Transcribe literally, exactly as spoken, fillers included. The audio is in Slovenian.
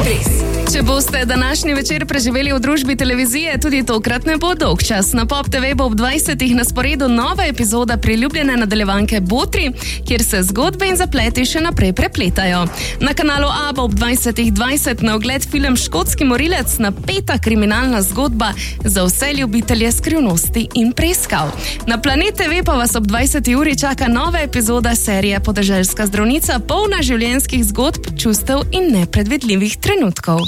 Stres. Če boste današnji večer preživeli v družbi televizije, tudi tokrat ne bo dolg čas. Na Pop te ve bo ob dvajsetih na sporedu nova epizoda priljubljene nadaljevanke Botri, kjer se zgodbe in zapleti še naprej prepletajo. Na kanalu A bo ob dvajsetih dvajset na ogled film Škotski morilec, napeta kriminalna zgodba za vse ljubitelje skrivnosti in preiskav. Na Planet te ve pa vas ob dvajseti uri čaka nova epizoda serije Podeželska zdravnica, polna življenjskih zgodb, čustev in nepredvidljivih trenutkov.